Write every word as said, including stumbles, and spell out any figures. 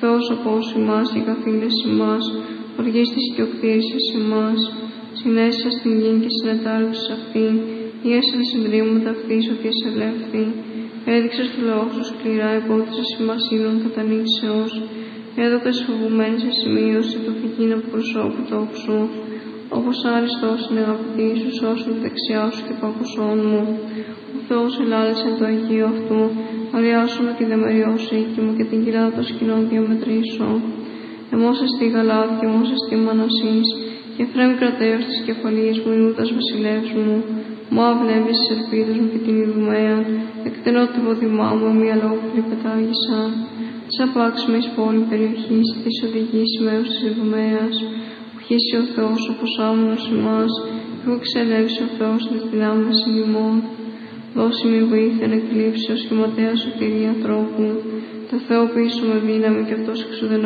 Θεός απόσου ημάς και καθήλες ημάς, οργής της οικειοκτήσης ημάς, συνέστησα στην γη και συνετάρξεις αυτήν, ίεσε τα συντρίμματα αυτής ότι εσελεύθη. Έδειξες του λαού σου σκληρά, υπότισες ημάς ήλων κατά νήξεως, έδωκες φοβουμένης εσημείωση το φυγήν από προσώπου τόξου. Όπως άριστος είναι αγαπητή σου, σώσουν τη δεξιά σου και πάκουσόν μου. Ο Θεός ελάλησε το Αγίο αυτού, αριάσου με και δεμεριώσει οίκη μου και την κοιλάδα των σκηνών διαμετρήσω. Εμώσες τη γαλάτη και εμώσες τη μανασής, και φρέμ κρατέως της κεφαλής μου, Ιούδας βασιλεύς μου. Μου αυλέβεις τις ελπίδες μου και την Ιδουμαία, εκτενώ τη βοδημά μου, εμεί αλόφιλοι πετάγησαν. Της απάξιμης πόλη περιοχής, της οδηγής σημαίους της Ιδουμαίας, που χύσει ο Θεός όπως άμμονος ημάς, και που εξελεύσει ο Θεός της δυνάμεις ημών. Δώσει μη βοήθεια εκλείψεως και ματέα σωτηρία ανθρώπου. Το Θεό πίσω με δύναμη και αυτός εξουδενό